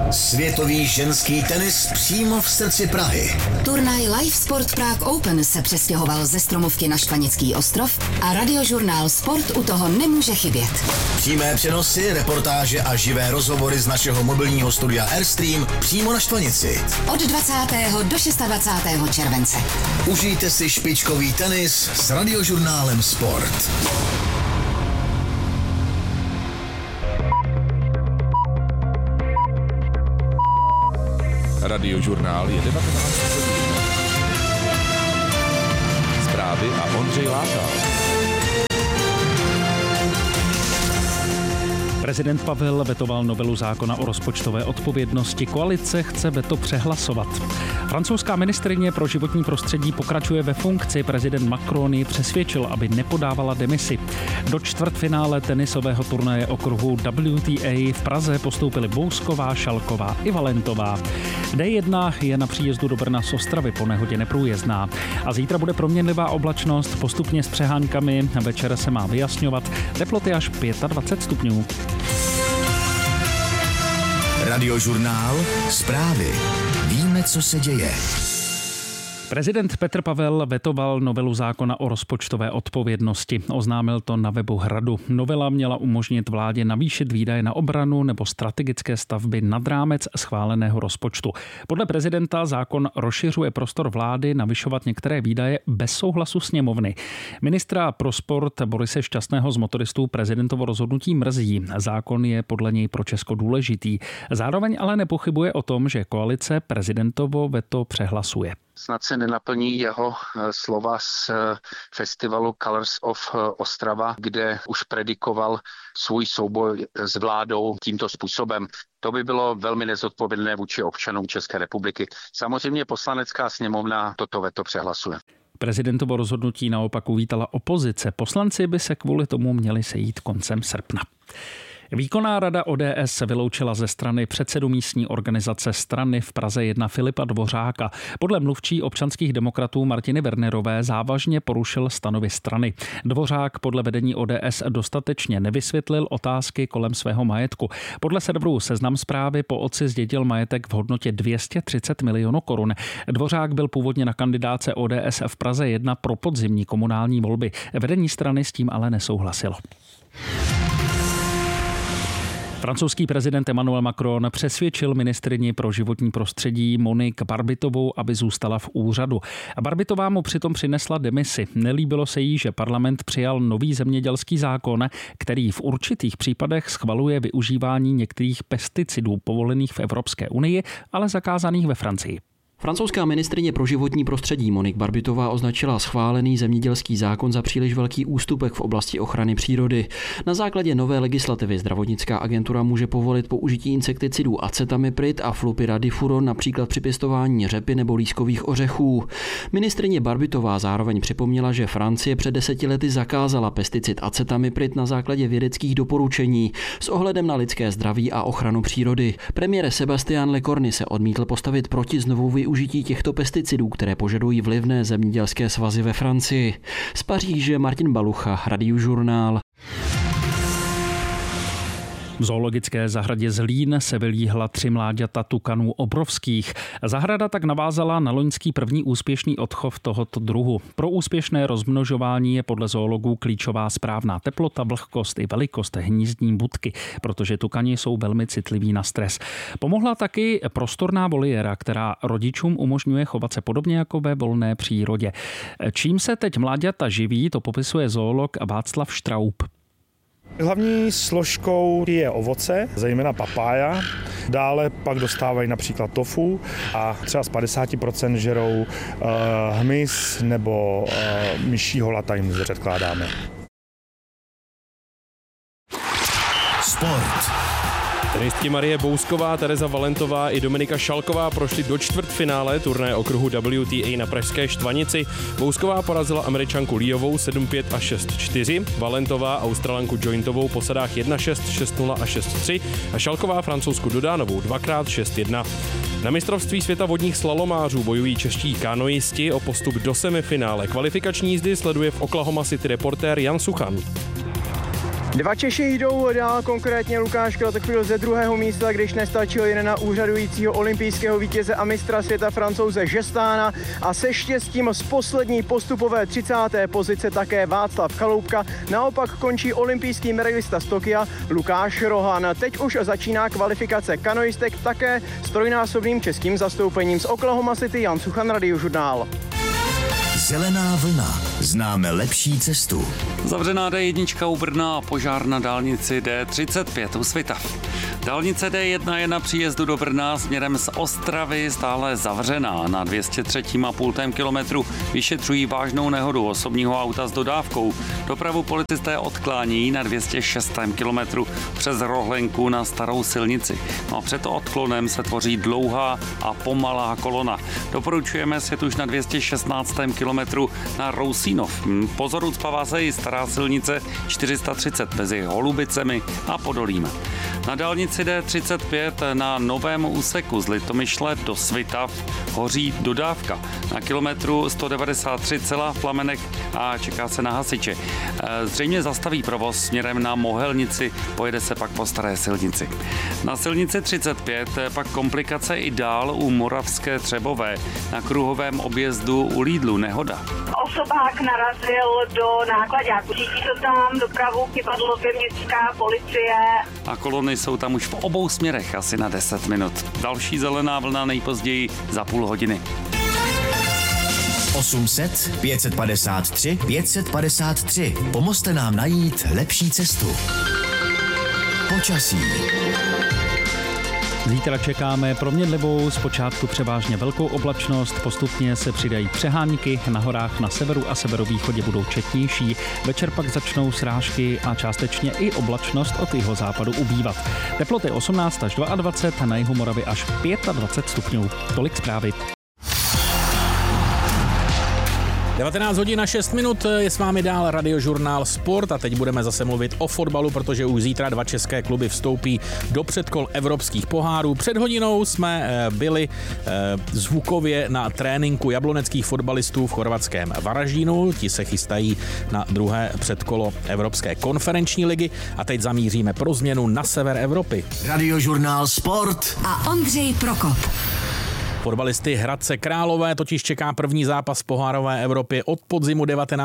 Světový ženský tenis přímo v srdci Prahy. Turnaj Live Sport Prague Open se přestěhoval ze Stromovky na Štvanický ostrov a radiožurnál Sport u toho nemůže chybět. Přímé přenosy, reportáže a živé rozhovory z našeho mobilního studia Airstream přímo na Štvanici. Od 20. do 26. července. Užijte si špičkový tenis s radiožurnálem Sport. Radiožurnál je 19 hodin. Zprávy a Ondřej Látal. Prezident Pavel vetoval novelu zákona o rozpočtové odpovědnosti. Koalice chce veto přehlasovat. Francouzská ministryně pro životní prostředí pokračuje ve funkci. Prezident Macron ji přesvědčil, aby nepodávala demisi. Do čtvrtfinále tenisového turnaje okruhu WTA v Praze postoupily Bousková, Šalková i Valentová. D1 je na příjezdu do Brna z Ostravy po nehodě neprůjezdná. A zítra bude proměnlivá oblačnost, postupně s přeháňkami. Večer se má vyjasňovat. Teploty až 25 stupňů. Radiožurnál Zprávy. Víme, co se děje. Prezident Petr Pavel vetoval novelu zákona o rozpočtové odpovědnosti. Oznámil to na webu Hradu. Novela měla umožnit vládě navýšit výdaje na obranu nebo strategické stavby nad rámec schváleného rozpočtu. Podle prezidenta zákon rozšiřuje prostor vlády navyšovat některé výdaje bez souhlasu sněmovny. Ministra pro sport Borise Šťastného z motoristů prezidentovo rozhodnutí mrzí. Zákon je podle něj pro Česko důležitý. Zároveň ale nepochybuje o tom, že koalice prezidentovo veto přehlasuje. Snad se nenaplní jeho slova z festivalu Colors of Ostrava, kde už predikoval svůj souboj s vládou tímto způsobem. To by bylo velmi nezodpovědné vůči občanům České republiky. Samozřejmě Poslanecká sněmovna toto veto přehlasuje. Prezidentovo rozhodnutí naopak uvítala opozice. Poslanci by se kvůli tomu měli sejít koncem srpna. Výkonná rada ODS se vyloučila ze strany předsedu místní organizace strany v Praze 1 Filipa Dvořáka. Podle mluvčí občanských demokratů Martiny Wernerové závažně porušil stanovy strany. Dvořák podle vedení ODS dostatečně nevysvětlil otázky kolem svého majetku. Podle serveru Seznam Zprávy po otci zdědil majetek v hodnotě 230 milionů korun. Dvořák byl původně na kandidáce ODS v Praze 1 pro podzimní komunální volby. Vedení strany s tím ale nesouhlasilo. Francouzský prezident Emmanuel Macron přesvědčil ministryni pro životní prostředí Monique Barbitovou, aby zůstala v úřadu. Barbitová mu přitom přinesla demisi. Nelíbilo se jí, že parlament přijal nový zemědělský zákon, který v určitých případech schvaluje využívání některých pesticidů povolených v Evropské unii, ale zakázaných ve Francii. Francouzská ministryně pro životní prostředí Monique Barbitová označila schválený zemědělský zákon za příliš velký ústupek v oblasti ochrany přírody. Na základě nové legislativy zdravotnická agentura může povolit použití insekticidů acetamiprid a flupiradifuron například při pěstování řepy nebo lískových ořechů. Ministryně Barbitová zároveň připomněla, že Francie před 10 lety zakázala pesticid acetamiprid na základě vědeckých doporučení s ohledem na lidské zdraví a ochranu přírody. Premiér Sébastien Lecornu se odmítl postavit proti znovu využití těchto pesticidů, které požadují vlivné zemědělské svazy ve Francii. Z Paříže Martin Balucha, Radiožurnál. V zoologické zahradě Zlín se vylíhla 3 mláďata tukanů obrovských. Zahrada tak navázala na loňský první úspěšný odchov tohoto druhu. Pro úspěšné rozmnožování je podle zoologů klíčová správná teplota, vlhkost i velikost hnízdní budky, protože tukani jsou velmi citliví na stres. Pomohla taky prostorná voliéra, která rodičům umožňuje chovat se podobně jako ve volné přírodě. Čím se teď mláďata živí, to popisuje zoolog Václav Štraub. Hlavní složkou je ovoce, zejména papája. Dále pak dostávají například tofu a třeba z 50% žerou hmyz nebo myší holata jim předkládáme. Sport. Tenistky Marie Bousková, Tereza Valentová i Dominika Šalková prošly do čtvrtfinále turnaje okruhu WTA na pražské Štvanici. Bousková porazila Američanku Liovou 7-5 a 6-4, Valentová Australanku Jointovou po sadách 1-6, 6-0 a 6-3 a Šalková Francouzsku Dodánovou 2x 6-1. Na mistrovství světa vodních slalomářů bojují čeští kanoisti o postup do semifinále. Kvalifikační jízdy sleduje v Oklahoma City reportér Jan Suchan. Dva Češi jdou dál, konkrétně Lukáš Kratochvíl ze druhého místa, když nestačil jen na úřadujícího olympijského vítěze a mistra světa Francouze Žestána a se štěstím z poslední postupové 30. pozice také Václav Chaloupka. Naopak končí olympijský medailista z Tokia Lukáš Rohan. Teď už začíná kvalifikace kanoistek také s trojnásobným českým zastoupením. Z Oklahoma City Jan Suchan, Radiožurnál. Zelená vlna. Známe lepší cestu. Zavřená D1 u Brna a požár na dálnici D35 u Svitav. Dálnice D1 je na příjezdu do Brna směrem z Ostravy stále zavřená. Na 203,5 kilometru vyšetřují vážnou nehodu osobního auta s dodávkou. Dopravu policisté odklání na 206 kilometru přes Rohlenku na starou silnici. No a před odklonem se tvoří dlouhá a pomalá kolona. Doporučujeme sjet už na 216 kilometru na Rousínov. Pozor, ucpává se i stará silnice 430 mezi Holubicemi a Podolím. Na dálnici D35 na novém úseku z Litomyšle do Svitav hoří dodávka. Na kilometru 193 celá v plamenech a čeká se na hasiče. Zřejmě zastaví provoz směrem na Mohelnici, pojede se pak po staré silnici. Na silnici 35 pak komplikace i dál u Moravské Třebové. Na kruhovém objezdu u Lidlu nehoda. Osobák narazil do náklaďáku. Řídí to tam, dopravu Kypadlově městská policie. A kolony jsou tam už v obou směrech asi na 10 minut. Další zelená vlna nejpozději za půl hodiny. 800 553 553. Pomozte nám najít lepší cestu. Počasí. Zítra čekáme proměnlivou, zpočátku převážně velkou oblačnost, postupně se přidají přehánky, na horách na severu a severovýchodě budou četnější, večer pak začnou srážky a částečně i oblačnost od jihozápadu ubývat. Teploty 18 až 22, na jihu Moravy až 25 stupňů. Tolik zprávy. 19 hodin a 6 minut je s vámi dál Radiožurnál Sport a teď budeme zase mluvit o fotbalu, protože už zítra dva české kluby vstoupí do předkol evropských pohárů. Před hodinou jsme byli zvukově na tréninku jabloneckých fotbalistů v chorvatském Varaždínu. Ti se chystají na druhé předkolo Evropské konferenční ligy a teď zamíříme pro změnu na sever Evropy. Radiožurnál Sport a Ondřej Prokop. Fotbalisty Hradce Králové totiž čeká první zápas pohárové Evropy od podzimu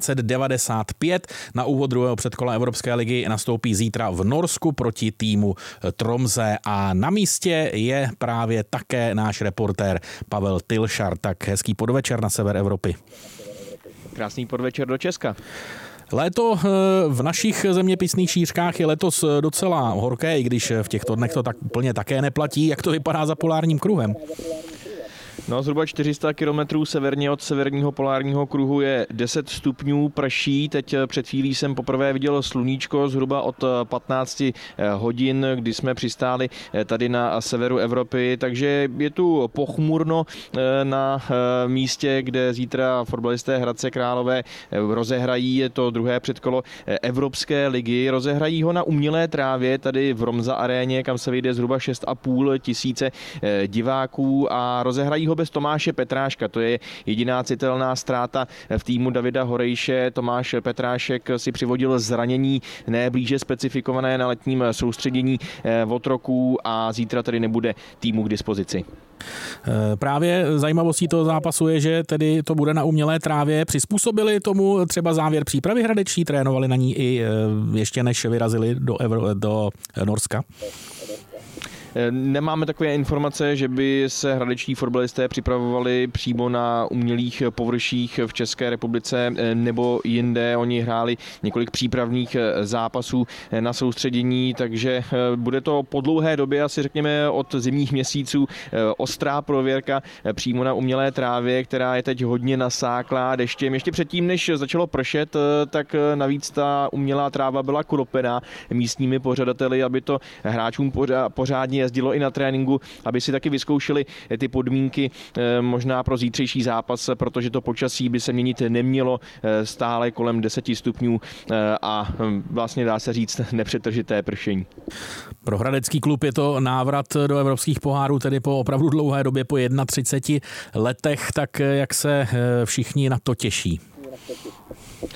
1995. Na úvod druhého předkola Evropské ligy nastoupí zítra v Norsku proti týmu Tromsø a na místě je právě také náš reportér Pavel Tilšar. Tak hezký podvečer na sever Evropy. Krásný podvečer do Česka. Léto v našich zeměpisných šířkách je letos docela horké, i když v těchto dnech to tak úplně také neplatí. Jak to vypadá za polárním kruhem? No, zhruba 400 kilometrů severně od severního polárního kruhu je 10 stupňů, prší. Teď před chvílí jsem poprvé viděl sluníčko zhruba od 15 hodin, kdy jsme přistáli tady na severu Evropy, takže je tu pochmurno na místě, kde zítra fotbalisté Hradce Králové rozehrají, je to druhé předkolo Evropské ligy, rozehrají ho na umělé trávě tady v Romza aréně, kam se vejde zhruba 6,5 tisíce diváků a rozehrají ho bez Tomáše Petráška. To je jediná citelná ztráta v týmu Davida Horejše. Tomáš Petrášek si přivodil zranění neblíže specifikované na letním soustředění v Otroku a zítra tedy nebude týmu k dispozici. Právě zajímavostí toho zápasu je, že tedy to bude na umělé trávě. Přizpůsobili tomu třeba závěr přípravy hradečtí, trénovali na ní i ještě než vyrazili do Norska? Nemáme takové informace, že by se hradečtí fotbalisté připravovali přímo na umělých površích v České republice nebo jinde. Oni hráli několik přípravných zápasů na soustředění, takže bude to po dlouhé době, asi řekněme od zimních měsíců, ostrá prověrka přímo na umělé trávě, která je teď hodně nasáklá deštěm. Ještě předtím, než začalo pršet, tak navíc ta umělá tráva byla kropená místními pořadateli, aby to hráčům pořádně jezdilo i na tréninku, aby si taky vyzkoušeli ty podmínky možná pro zítřejší zápas, protože to počasí by se měnit nemělo, stále kolem 10 stupňů a vlastně dá se říct nepřetržité pršení. Pro hradecký klub je to návrat do evropských pohárů, tedy po opravdu dlouhé době, po 31 letech, tak jak se všichni na to těší?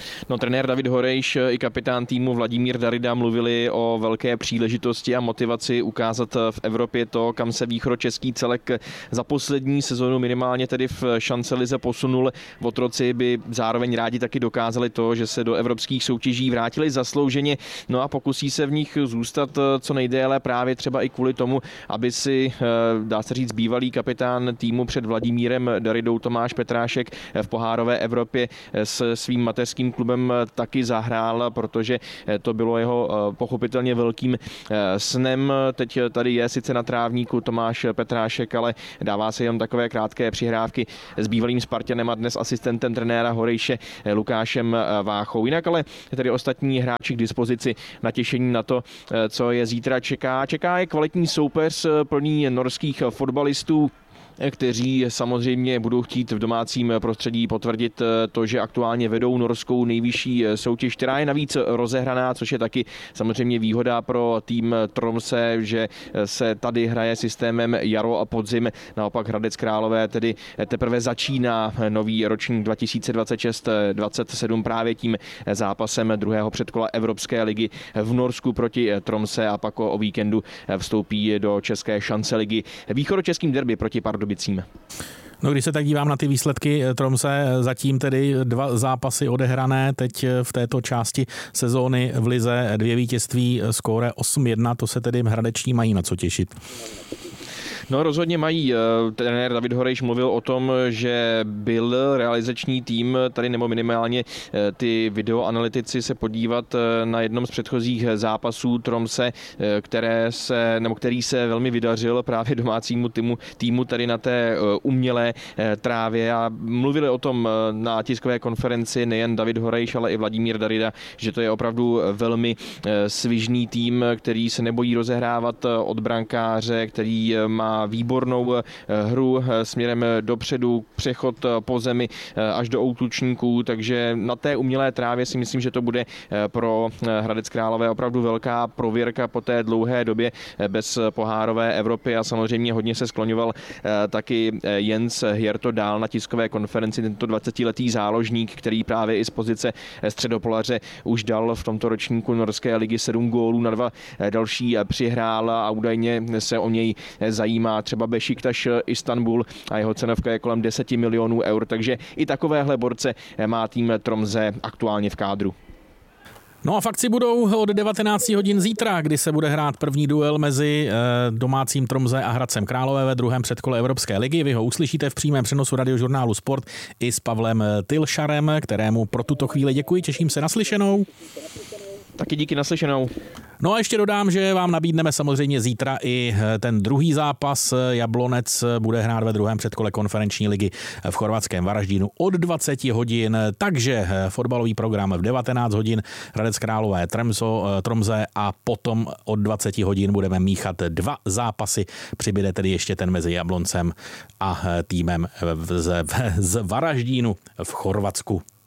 No, trenér David Horejš i kapitán týmu Vladimír Darida mluvili o velké příležitosti a motivaci ukázat v Evropě to, kam se východočeský celek za poslední sezonu minimálně tedy v šancelize posunul. Otroci by zároveň rádi taky dokázali to, že se do evropských soutěží vrátili zaslouženě, no a pokusí se v nich zůstat co nejdéle právě třeba i kvůli tomu, aby si, dá se říct, bývalý kapitán týmu před Vladimírem Daridou Tomáš Petrášek v pohárové Evropě s svým mateřským klubem taky zahrál, protože to bylo jeho pochopitelně velkým snem. Teď tady je sice na trávníku Tomáš Petrášek, ale dává se jen takové krátké přihrávky s bývalým Spartanem a dnes asistentem trenéra Horejše Lukášem Váchou. Jinak ale tady ostatní hráči k dispozici na těšení na to, co je zítra čeká. Čeká je kvalitní soupeř plný norských fotbalistů, kteří samozřejmě budou chtít v domácím prostředí potvrdit to, že aktuálně vedou norskou nejvyšší soutěž, která je navíc rozehraná, což je taky samozřejmě výhoda pro tým Tromsø, že se tady hraje systémem jaro a podzim. Naopak Hradec Králové tedy teprve začíná nový ročník 2026-27 právě tím zápasem druhého předkola Evropské ligy v Norsku proti Tromsø a pak o víkendu vstoupí do české šance ligy východočeským derby proti Pardubicím. No, když se tak dívám na ty výsledky Tromsø, zatím tedy 2 zápasy odehrané, teď v této části sezóny v lize 2 vítězství, skóre 8-1, to se tedy hradeční mají na co těšit. No, rozhodně mají. Trenér David Horejš mluvil o tom, že byl realizační tým tady, nebo minimálně ty videoanalytici se podívat na jednom z předchozích zápasů Tromsø, který se velmi vydařil právě domácímu týmu tady na té umělé trávě, a mluvili o tom na tiskové konferenci nejen David Horejš, ale i Vladimír Darida, že to je opravdu velmi svižný tým, který se nebojí rozehrávat od brankáře, který má výbornou hru směrem dopředu, přechod po zemi až do útočníků, takže na té umělé trávě si myslím, že to bude pro Hradec Králové opravdu velká prověrka po té dlouhé době bez pohárové Evropy, a samozřejmě hodně se skloňoval taky Jens Hjerto Dahl na tiskové konferenci, tento 20letý záložník, který právě i z pozice středopolaře už dal v tomto ročníku norské ligy 7 gólů, na 2 další přihrál a údajně se o něj zajímá třeba Bešiktaš Istanbul a jeho cenovka je kolem 10 milionů eur, takže i takovéhle borce má tým Tromsø aktuálně v kádru. No a fakci budou od 19 hodin zítra, kdy se bude hrát první duel mezi domácím Tromsø a Hradcem Králové ve druhém předkole Evropské ligy. Vy ho uslyšíte v přímém přenosu Radiožurnálu Sport i s Pavlem Tylšarem, kterému pro tuto chvíli děkuji, těším se na slyšenou. Taky díky, naslyšenou. No a ještě dodám, že vám nabídneme samozřejmě zítra i ten druhý zápas. Jablonec bude hrát ve druhém předkole konferenční ligy v chorvatském Varaždínu od 20 hodin, takže fotbalový program v 19 hodin Hradec Králové Tromsø a potom od 20 hodin budeme míchat 2 zápasy. Přibyde tedy ještě ten mezi Jabloncem a týmem z Varaždínu v Chorvatsku.